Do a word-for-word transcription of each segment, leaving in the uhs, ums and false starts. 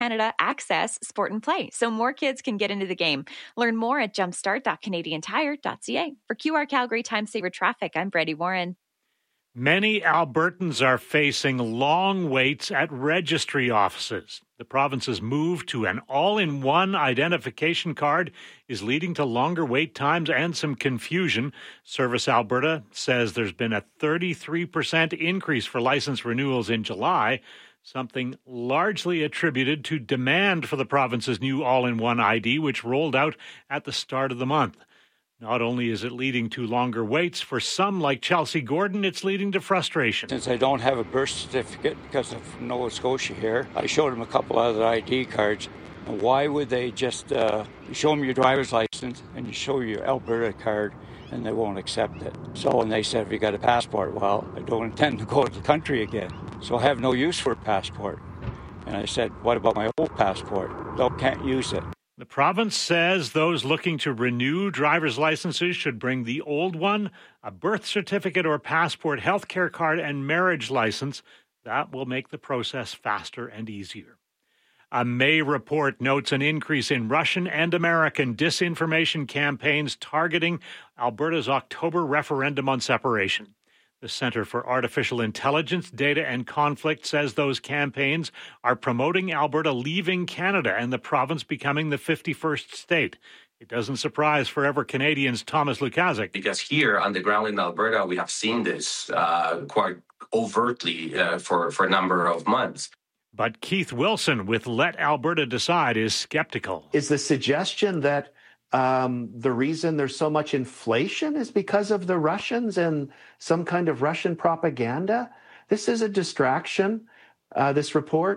Canada access sport and play so more kids can get into the game. Learn more at jumpstart dot canadian tire dot c a. For Q R Calgary Time Saver Traffic, I'm Brady Warren. Many Albertans are facing long waits at registry offices. The province's move to an all-in-one identification card is leading to longer wait times and some confusion. Service Alberta says there's been a thirty-three percent increase for license renewals in July, something largely attributed to demand for the province's new all-in-one I D, which rolled out at the start of the month. Not only is it leading to longer waits, for some like Chelsea Gordon, it's leading to frustration. Since I don't have a birth certificate because I'm from Nova Scotia here, I showed them a couple other I D cards. And why would they just uh, show them your driver's license and you show your Alberta card and they won't accept it? So, and they said, have you got a passport? Well, I don't intend to go to the country again, so I have no use for a passport. And I said, what about my old passport? No, can't use it. The province says those looking to renew driver's licenses should bring the old one, a birth certificate or passport, healthcare card, and marriage license. That will make the process faster and easier. A May report notes an increase in Russian and American disinformation campaigns targeting Alberta's October referendum on separation. The Centre for Artificial Intelligence, Data and Conflict says those campaigns are promoting Alberta leaving Canada and the province becoming the fifty-first state. It doesn't surprise Forever Canadians' Thomas Lukaszuk. Because here on the ground in Alberta, we have seen this uh, quite overtly uh, for, for a number of months. But Keith Wilson with Let Alberta Decide is skeptical. Is the suggestion that Um, the reason there's so much inflation is because of the Russians and some kind of Russian propaganda? This is a distraction, uh, this report.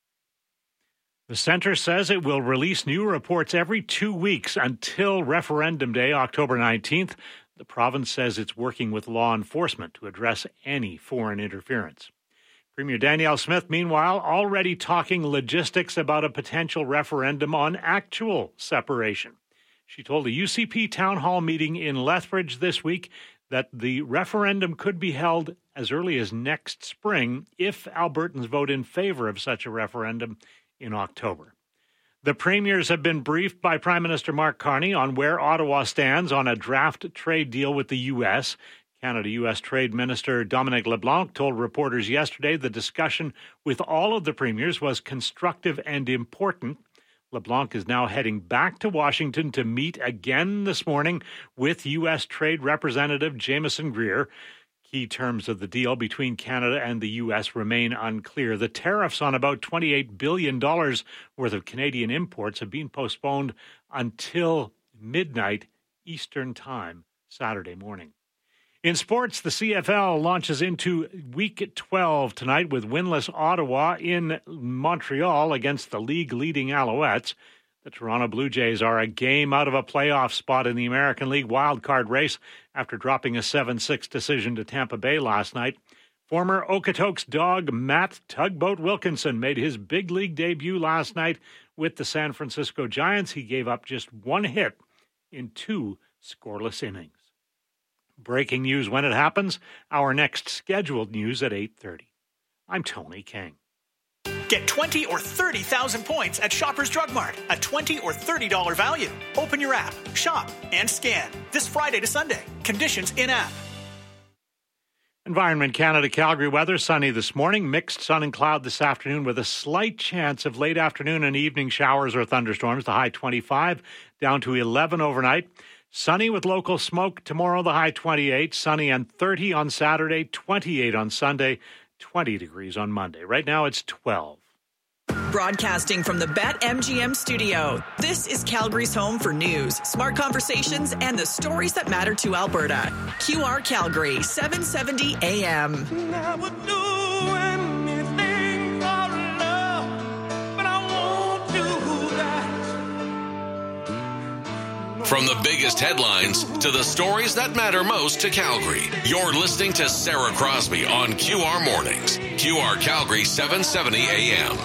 The centre says it will release new reports every two weeks until Referendum Day, October nineteenth. The province says it's working with law enforcement to address any foreign interference. Premier Danielle Smith, meanwhile, already talking logistics about a potential referendum on actual separation. She told a U C P town hall meeting in Lethbridge this week that the referendum could be held as early as next spring if Albertans vote in favor of such a referendum in October. The premiers have been briefed by Prime Minister Mark Carney on where Ottawa stands on a draft trade deal with the U S. Canada-U S Trade Minister Dominic LeBlanc told reporters yesterday the discussion with all of the premiers was constructive and important. LeBlanc is now heading back to Washington to meet again this morning with U S Trade Representative Jameson Greer. Key terms of the deal between Canada and the U S remain unclear. The tariffs on about twenty-eight billion dollars worth of Canadian imports have been postponed until midnight Eastern Time Saturday morning. In sports, the C F L launches into Week twelve tonight with winless Ottawa in Montreal against the league-leading Alouettes. The Toronto Blue Jays are a game out of a playoff spot in the American League wildcard race after dropping a seven six decision to Tampa Bay last night. Former Okotoks dog Matt Tugboat Wilkinson made his big league debut last night with the San Francisco Giants. He gave up just one hit in two scoreless innings. Breaking news when it happens. Our next scheduled news at eight thirty. I'm Tony King. Get twenty or thirty thousand points at Shoppers Drug Mart. A twenty or thirty dollars value. Open your app, shop, and scan. This Friday to Sunday. Conditions in-app. Environment Canada Calgary weather. Sunny this morning. Mixed sun and cloud this afternoon with a slight chance of late afternoon and evening showers or thunderstorms. The high twenty-five down to eleven overnight. Sunny with local smoke tomorrow, the high twenty-eight. Sunny and thirty on Saturday, twenty-eight on Sunday, twenty degrees on Monday. Right now it's twelve. Broadcasting from the BetMGM studio, this is Calgary's home for news, smart conversations, and the stories that matter to Alberta. Q R Calgary, seven seventy A M. I would do anything for love, but I won't do that. From the biggest headlines to the stories that matter most to Calgary, you're listening to Sarah Crosby on Q R Mornings. Q R Calgary, seven seventy A M.